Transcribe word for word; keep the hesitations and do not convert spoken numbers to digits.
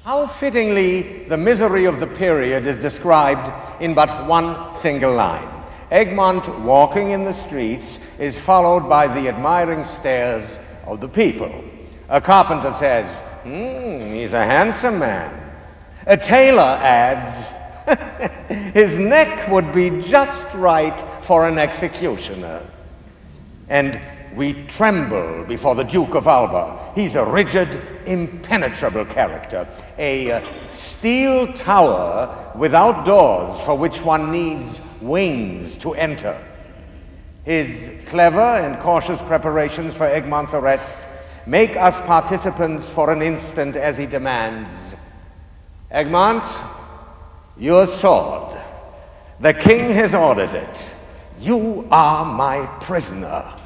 How fittingly the misery of the period is described in but one single line. Egmont, walking in the streets, is followed by the admiring stares of the people. A carpenter says, hmm, he's a handsome man. A tailor adds, his neck would be just right for an executioner. And we tremble before the Duke of Alba. He's a rigid, impenetrable character, a uh, steel tower without doors for which one needs wings to enter. His clever and cautious preparations for Egmont's arrest make us participants for an instant as he demands, Egmont, your sword. The king has ordered it. You are my prisoner.